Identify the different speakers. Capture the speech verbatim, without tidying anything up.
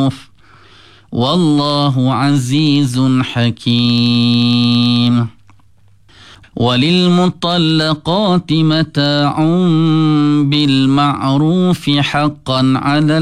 Speaker 1: والله عزيز حكيم. وللمطلقات متاع بالمعروف حقا على